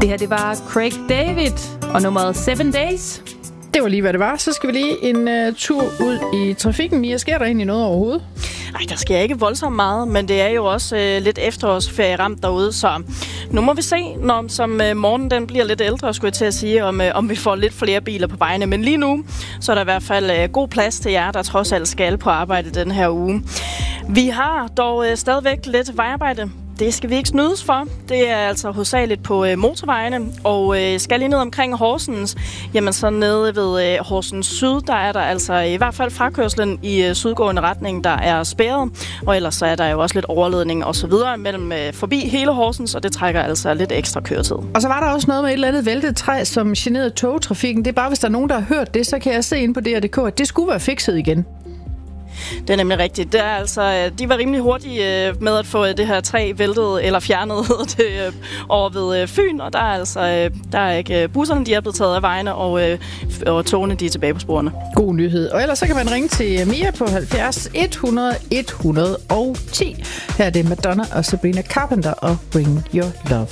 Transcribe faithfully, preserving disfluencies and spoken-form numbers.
Det her, det var Craig David og nummeret Seven Days. Det var lige, hvad det var. Så skal vi lige en uh, tur ud i trafikken. Mia, sker der egentlig noget overhovedet? Nej, der sker ikke voldsomt meget, men det er jo også øh, lidt efterårsferie ramt derude, så nu må vi se, når som øh, morgenen den bliver lidt ældre, skulle jeg til at sige, om, øh, om vi får lidt flere biler på vejene. Men lige nu, så er der i hvert fald øh, god plads til jer, der trods alt skal på arbejde den her uge. Vi har dog øh, stadigvæk lidt vejarbejde. Det skal vi ikke snydes for. Det er altså hovedsageligt på øh, motorvejene, og øh, skal lige ned omkring Horsens, jamen så nede ved øh, Horsens Syd, der er der altså i hvert fald frakørslen i øh, sydgående retning, der er spærret, og ellers så er der jo også lidt overledning og så videre mellem øh, forbi hele Horsens, og det trækker altså lidt ekstra køretid. Og så var der også noget med et eller andet væltet træ, som generede togtrafikken. Det er bare, hvis der er nogen, der har hørt det, så kan jeg se ind på D R punktum d k, at det skulle være fikset igen. Det er nemlig rigtigt. Det er altså, de var rimelig hurtige med at få det her træ væltet eller fjernet det, over ved Fyn, og der er altså der er ikke busserne, de er blevet taget af vejene, og, og togene, de er tilbage på sporene. God nyhed. Og ellers så kan man ringe til Mia på halvfjerds et hundrede et hundrede og ti. Her er det Madonna og Sabrina Carpenter og Bring Your Love.